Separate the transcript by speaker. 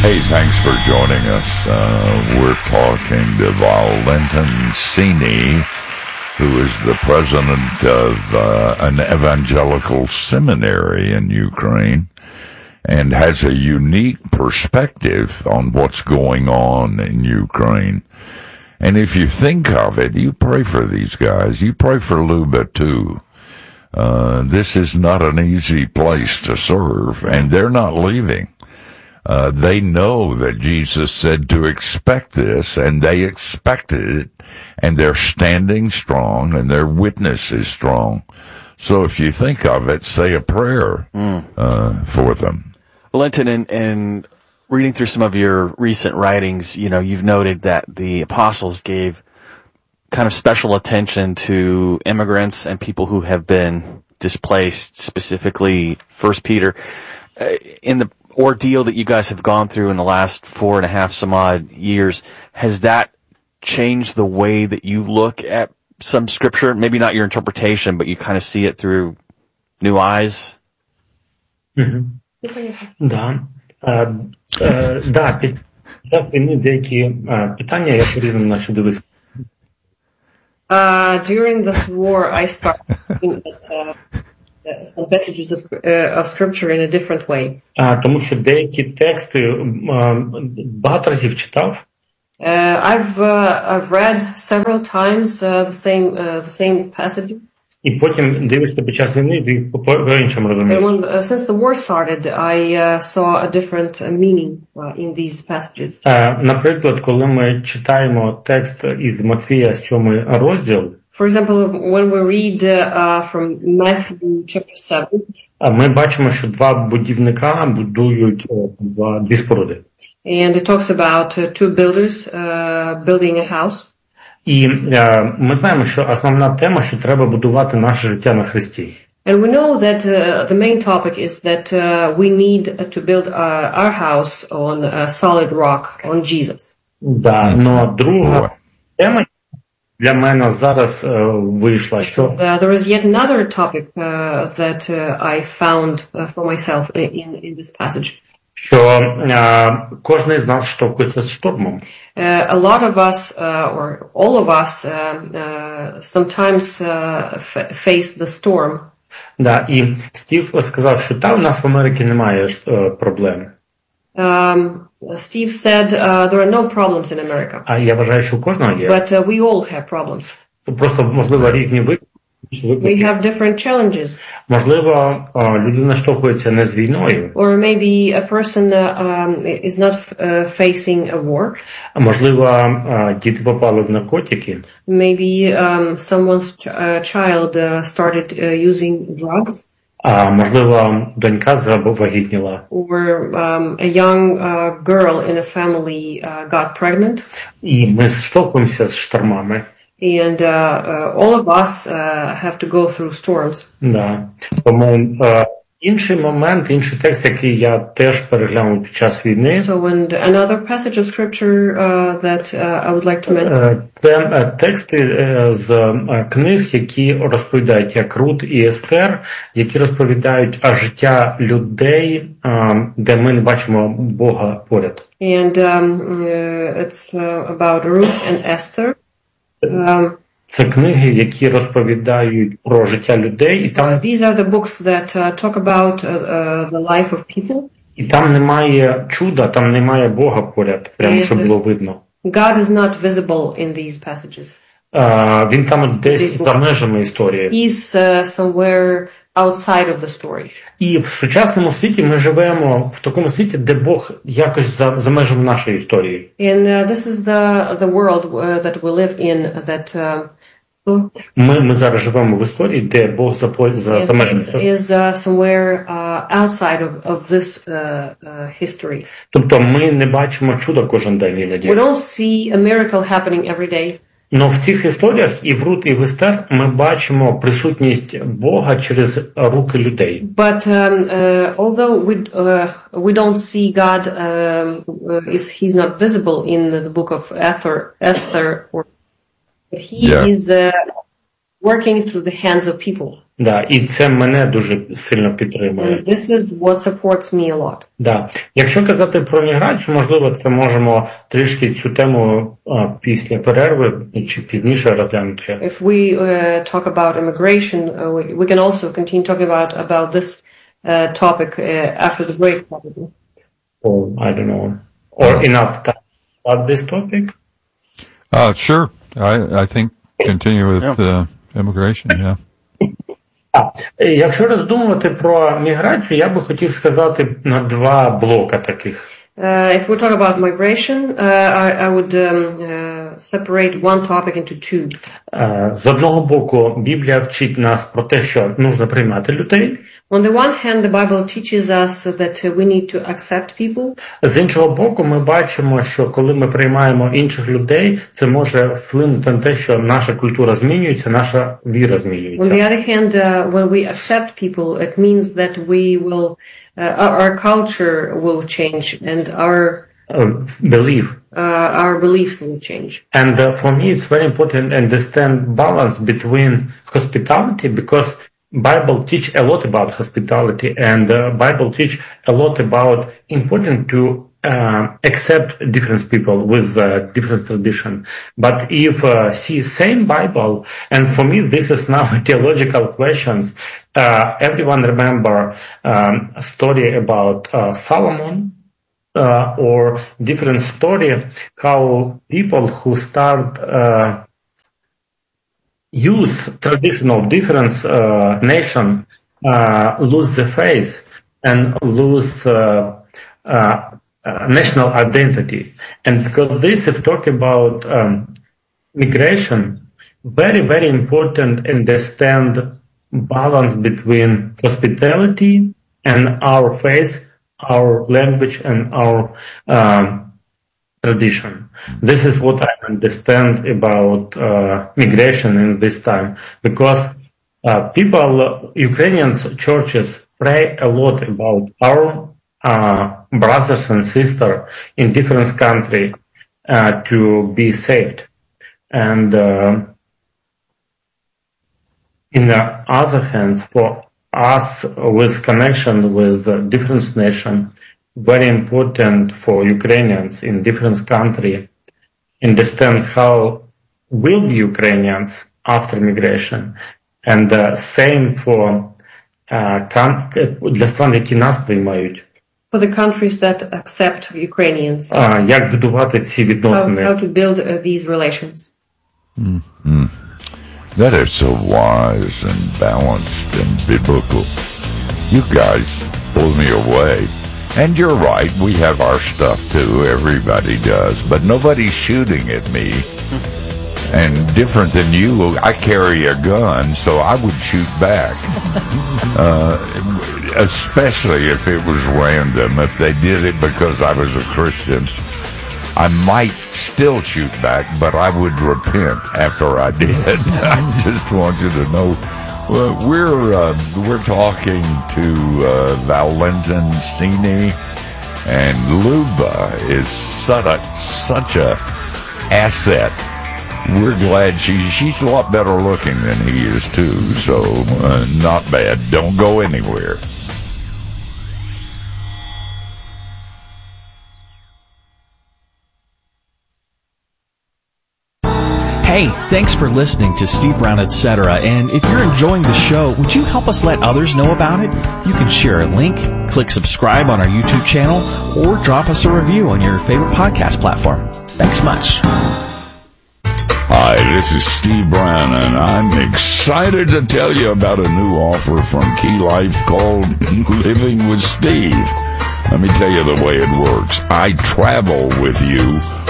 Speaker 1: Hey, thanks for joining us. We're talking to Valentin Sini, who is the president of an evangelical seminary in Ukraine and has a unique perspective on what's going on in Ukraine. And if you think of it, you pray for these guys. You pray for Luba, too. This is not an easy place to serve, and they're not leaving. They know that Jesus said to expect this, and they expected it, and they're standing strong, and their witness is strong. So if you think of it, say a prayer for them.
Speaker 2: Valentin, in reading through some of your recent writings, you've noted that the apostles gave kind of special attention to immigrants and people who have been displaced, specifically 1 Peter. In the ordeal that you guys have gone through in the last 4.5 some odd years, has that changed the way that you look at some scripture? Maybe not your interpretation, but you kind of see it through new eyes?
Speaker 3: Да. Да, під час війни деякі питання я по-різному наче дивився.
Speaker 4: During this war, I started looking at some passages of scripture in a different way.
Speaker 3: Тому що деякі тексти багато разів читав.
Speaker 4: I've read several times the same passage.
Speaker 3: І потім дивишся під час війни, і ти по-іншому розумієш.
Speaker 4: Since the war started, I saw a different meaning in these passages.
Speaker 3: Наприклад, коли ми читаємо текст із Матвія 7 розділ,
Speaker 4: For example, when we read from Matthew chapter 7,
Speaker 3: ми бачимо, що два будівника будують дві споруди.
Speaker 4: And it talks about two builders building a house.
Speaker 3: І ми знаємо, що основна тема, що треба будувати наше життя на Христі.
Speaker 4: And we know that the main topic is that we need to build our house on a solid rock, on Jesus.
Speaker 3: Да, но друга тема для мене зараз вийшла, що
Speaker 4: there is yet another topic that I found for myself in this passage.
Speaker 3: Що кожен з нас штовхується з штормом.
Speaker 4: A lot of us, or all of us, sometimes face the storm.
Speaker 3: Да, і Стів сказав, що там у нас в Америці немає проблем.
Speaker 4: Steve said there are no problems in America.
Speaker 3: А я вважаю, що у кожного є.
Speaker 4: But we all have problems.
Speaker 3: Просто, можливо, різні виклики.
Speaker 4: We have different challenges.
Speaker 3: Можливо, людина штовхується не з війною.
Speaker 4: Or maybe a person is not facing a war.
Speaker 3: А можливо, діти попали в наркотики.
Speaker 4: Maybe someone's child started using drugs.
Speaker 3: А можливо, донька завагітніла.
Speaker 4: Or a young girl in a family got pregnant.
Speaker 3: І ми штовхуємося з штормами.
Speaker 4: And all of us have to go through storms.
Speaker 3: Да. Тому інший момент, інший текст, який я теж переглянув під час війни.
Speaker 4: So another passage of scripture that I would like to mention.
Speaker 3: Це тексти з книг, які розповідають, як Рут і Естер, які розповідають життя людей, де ми не бачимо Бога поряд.
Speaker 4: And it's about Ruth and Esther.
Speaker 3: Це книги, які розповідають про життя людей, і там
Speaker 4: these are the books that talk about the life of people.
Speaker 3: І там немає чуда, там немає Бога поряд, прямо щоб було видно.
Speaker 4: God is not visible in these passages.
Speaker 3: Він там десь за межами історії.
Speaker 4: He's somewhere outside of the story.
Speaker 3: І в сучасному світі ми живемо в такому світі, де Бог якось за межами нашої історії.
Speaker 4: And this is the world that we live in, that
Speaker 3: ми зараз живемо в історії, де Бог за межами історії.
Speaker 4: Is somewhere outside of this history.
Speaker 3: Тобто ми не бачимо чуда кожен день іноді.
Speaker 4: We don't see a miracle happening every day.
Speaker 3: Но в цих історіях і в Рут, і в Естер ми бачимо присутність Бога через руки людей.
Speaker 4: But although we don't see God, he's not visible in the book of Esther, or he is working through the hands of people.
Speaker 3: Да, і це мене дуже сильно підтримує.
Speaker 4: And this is what supports me a lot.
Speaker 3: Да. Якщо казати про міграцію, можливо, це можемо трішки цю тему після перерви чи пізніше розглянути.
Speaker 4: If we talk about immigration, we can also continue talking about this topic after the break, probably.
Speaker 3: Or, I don't know, or enough time about this topic?
Speaker 1: Sure. I think continue with immigration, yeah.
Speaker 3: Якщо роздумувати про міграцію, я би хотів сказати на два блока таких.
Speaker 4: If we talk about migration, I would separate one topic into two.
Speaker 3: З одного боку, Біблія вчить нас про те, що нужно приймати людей.
Speaker 4: On the one hand, the Bible teaches us that we need to accept people.
Speaker 3: З іншого боку, ми бачимо, що коли ми приймаємо інших людей, це може вплинути на те, що наша культура змінюється, наша віра змінюється.
Speaker 4: On the other hand, when we accept people, it means that we will, our culture will change and our beliefs will change.
Speaker 3: And for me, it's very important to understand balance between hospitality, because Bible teach a lot about hospitality, and Bible teach a lot about important to accept different people with different tradition. But if see same Bible, and for me this is now theological questions. Everyone remember a story about Solomon, or different story how people who start use tradition of different nation lose the faith and lose national identity. And because this is talking about migration, very, very important understand balance between hospitality and our faith, our language, and our tradition. This is what I understand about migration in this time, because Ukrainians churches pray a lot about our brothers and sisters in different countries to be saved. And in the other hand, for us with connection with different nations, very important for Ukrainians in different countries understand how will be Ukrainians after migration, and same for для стран, які нас приймають.
Speaker 4: For the countries that accept Ukrainians.
Speaker 3: Як будувати ці відносини?
Speaker 4: How to build these relations.
Speaker 1: Mm-hmm. That is so wise and balanced and biblical. You guys blow me away. And you're right, we have our stuff too, everybody does, but nobody's shooting at me. And different than you, I carry a gun, so I would shoot back. Especially if it was random. If they did it because I was a Christian, I might still shoot back, but I would repent after I did. I just want you to know. Well, we're talking to Valentin Sini, and Luba is such a asset. We're glad she's a lot better looking than he is too, so not bad. Don't go anywhere.
Speaker 5: Hey, thanks for listening to Steve Brown, etc. And if you're enjoying the show, would you help us let others know about it? You can share a link, click subscribe on our YouTube channel, or drop us a review on your favorite podcast platform. Thanks much.
Speaker 1: Hi, this is Steve Brown, and I'm excited to tell you about a new offer from Key Life called Living with Steve. Let me tell you the way it works. I travel with you